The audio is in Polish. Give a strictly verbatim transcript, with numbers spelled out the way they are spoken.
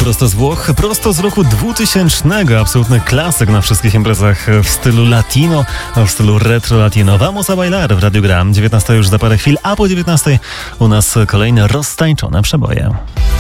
prosto z Włoch, prosto z roku dwutysięcznego. Absolutny klasyk na wszystkich imprezach w stylu latino, w stylu retro latino. Vamos a bailar w Radiu Gram. dziewiętnasta już za parę chwil, a po dziewiętnastej u nas kolejne roztańczone przeboje.